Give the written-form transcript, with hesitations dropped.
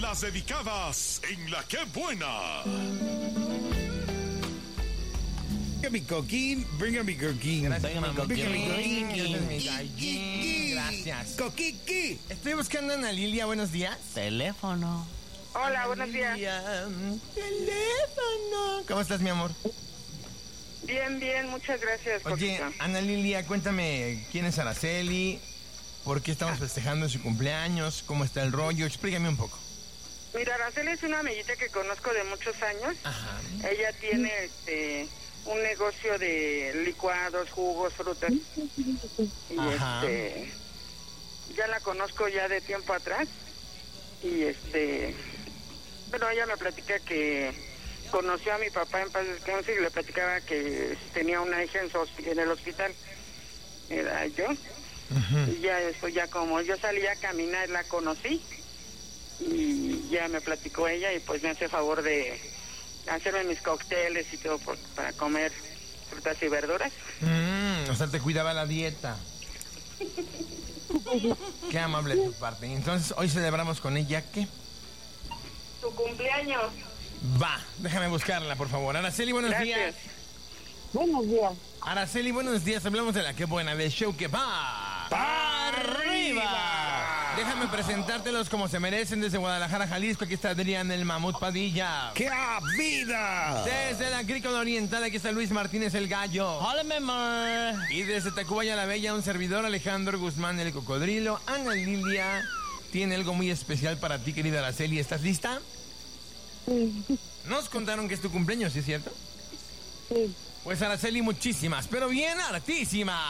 Las dedicadas en La Qué Buena. Venga mi coquín, venga mi coquín. Gracias, mamá. Venga mi coquín. Gracias, mi gallín. Gracias. Coquiqui. Estoy buscando a Ana Lilia, buenos días. Teléfono. Hola, buenos días. Teléfono. ¿Cómo estás, mi amor? Bien, bien, muchas gracias. Oye, Coquito. Ana Lilia, cuéntame quién es Araceli, por qué estamos festejando su cumpleaños, cómo está el rollo, explícame un poco. Mira, Araceli es una amiguita que conozco de muchos años. Ajá. Ella tiene un negocio de licuados, jugos, frutas. Y Ajá. ya la conozco ya de tiempo atrás. Y bueno, ella me platica que conoció a mi papá en paz descanse y le platicaba que tenía una hija en el hospital. Era yo. Y ya después, ya como yo salía a caminar, la conocí. Y ya me platicó ella y pues me hace favor de hacerme mis cócteles y todo para comer frutas y verduras. O sea, te cuidaba la dieta. Qué amable de tu parte. Entonces, hoy celebramos con ella, ¿qué? Tu cumpleaños. Va, déjame buscarla, por favor. Araceli, buenos Gracias. días. Buenos días. Araceli, buenos días. Hablamos de La Qué Buena, del show que va ¡Pa' arriba! Déjame presentártelos como se merecen desde Guadalajara, Jalisco. Aquí está Adrián el Mamut Padilla. ¡Qué vida! Desde la Agrícola Oriental, aquí está Luis Martínez el Gallo. Hola, mi amor. Y desde Tacubaya la Bella, un servidor, Alejandro Guzmán el Cocodrilo. Ana Lilia tiene algo muy especial para ti, querida Araceli. ¿Estás lista? Sí, Nos contaron que es tu cumpleaños, ¿sí es cierto? sí. Pues Araceli, muchísimas, pero bien hartísimas.